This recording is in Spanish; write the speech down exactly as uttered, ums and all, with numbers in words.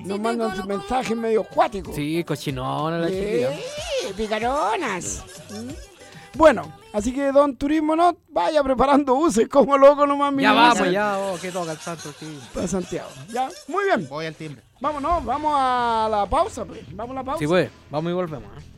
Nos mandan sus mensajes medio acuáticos. Sí, cochinona la chiquilla. Sí, picaronas. Bueno, así que don Turismo no vaya preparando buses como loco nomás. Ya vamos, ya, oh, que toca el santo, sí. Para Santiago. Ya, muy bien. Voy al timbre. Vámonos, vamos a la pausa, pues. Vamos a la pausa. Sí, pues, vamos y volvemos. ¿eh?